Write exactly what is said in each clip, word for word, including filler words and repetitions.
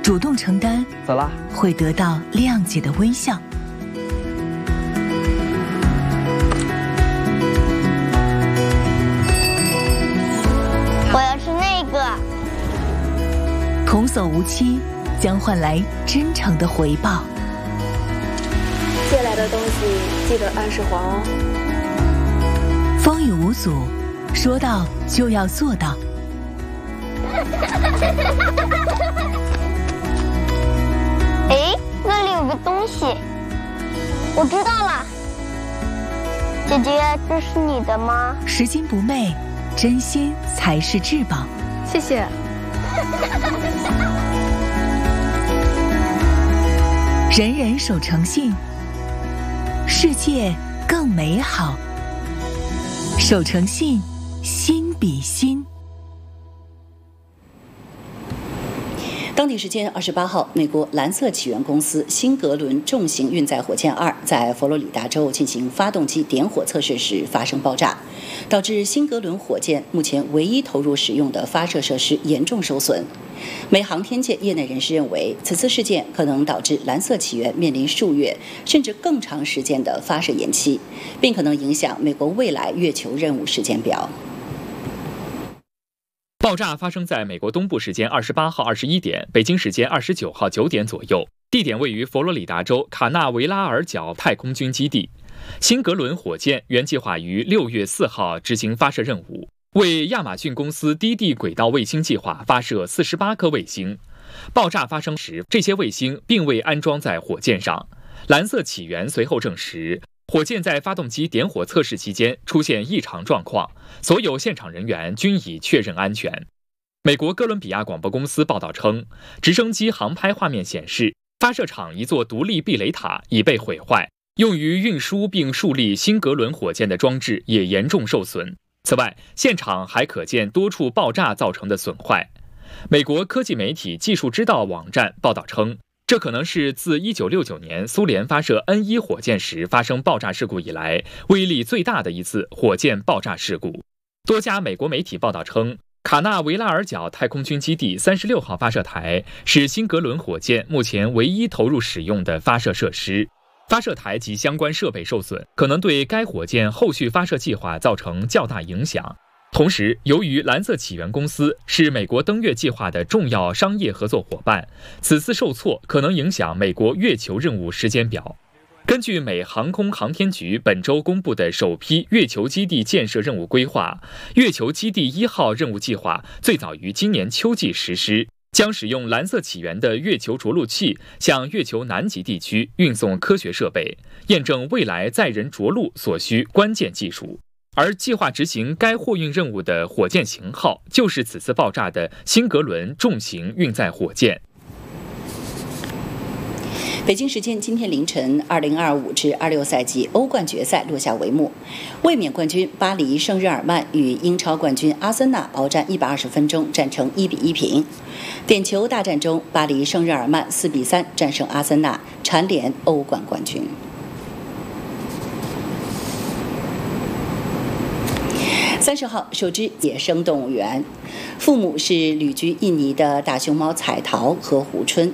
主动承担， 走了， 会得到谅解的微笑。 我要吃那个。 童叟无欺，将换来真诚的回报。 借来的东西记得按时还哦。 风雨无阻，说到就要做到。 哎，那里有个东西，我知道了。姐姐，这是你的吗？ 拾金不昧，真心才是至宝。 谢谢。 人人守诚信，世界更美好。守诚信，心比心。 当地时间二十八号，美国蓝色起源公司新格伦重型运载火箭二在佛罗里达州进行发动机点火测试时发生爆炸，导致新格伦火箭目前唯一投入使用的发射设施严重受损。美航天界业内人士认为，此次事件可能导致蓝色起源面临数月甚至更长时间的发射延期，并可能影响美国未来月球任务时间表。 爆炸发生在美国东部时间二十八号二十一点，北京时间二十九号九点左右，地点位于佛罗里达州卡纳维拉尔角太空军基地。新格伦火箭原计划于六月四号执行发射任务，为亚马逊公司低地轨道卫星计划发射四十八颗卫星。爆炸发生时，这些卫星并未安装在火箭上。蓝色起源随后证实，火箭在发动机点火测试期间出现异常状况，所有现场人员均已确认安全。美国哥伦比亚广播公司报道称，直升机航拍画面显示，发射场一座独立避雷塔已被毁坏，用于运输并树立新格伦火箭的装置也严重受损。此外，现场还可见多处爆炸造成的损坏。美国科技媒体技术知道网站报道称，这可能是自一九六九年苏联发射 N 一 火箭时发生爆炸事故以来威力最大的一次火箭爆炸事故。多家美国媒体报道称，卡纳维拉尔角太空军基地三十六号发射台是新格伦火箭目前唯一投入使用的发射设施。发射台及相关设备受损，可能对该火箭后续发射计划造成较大影响。同时，由于蓝色起源公司是美国登月计划的重要商业合作伙伴，此次受挫可能影响美国月球任务时间表。根据美航空航天局本周公布的首批月球基地建设任务规划，月球基地一号任务计划最早于今年秋季实施，将使用蓝色起源的月球着陆器向月球南极地区运送科学设备，验证未来载人着陆所需关键技术。而计划执行该货运任务的火箭型号就是此次爆炸的新格伦重型运载火箭。 北京时间今天凌晨，二零二五至二六赛季欧冠决赛落下帷幕，卫冕冠军巴黎圣日耳曼与英超冠军阿森纳鏖战一百二十分钟，战成一比一平。点球大战中，巴黎圣日耳曼四比三战胜阿森纳，蝉联欧冠冠军。三十号，首支野生动物园，父母是旅居印尼的大熊猫彩桃和胡春。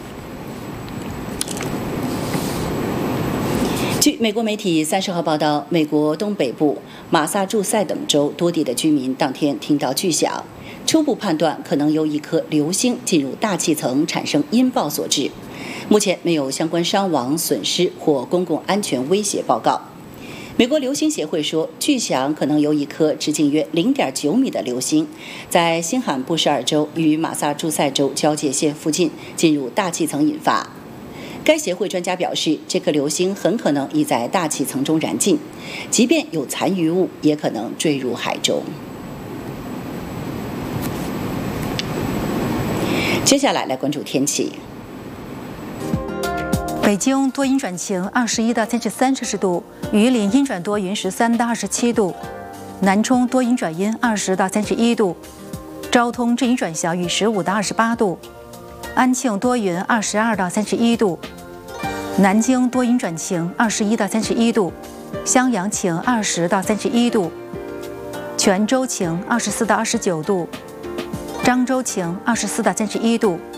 据美国媒体三十号报道，美国东北部马萨诸塞等州多地的居民当天听到巨响，初步判断可能由一颗流星进入大气层产生音爆所致。目前没有相关伤亡、损失或公共安全威胁报告。美国流星协会说，巨响可能由一颗直径约 零点九米的流星，在新罕布什尔州与马萨诸塞州交界线附近进入大气层引发。该协会专家表示，这颗流星很可能已在大气层中燃尽，即便有残余物，也可能坠入海中。接下来来关注天气。 北京多云转晴，二十一到三十三摄氏度；榆林阴转多云，十三到二十七度；南充多云转阴，二十到三十一度；昭通阵雨转小雨，十五到二十八度；安庆多云，二十二到三十一度；南京多云转晴，二十一到三十一度；襄阳晴，二十到三十一度；泉州晴，二十四到二十九度；漳州晴，二十四到三十一度；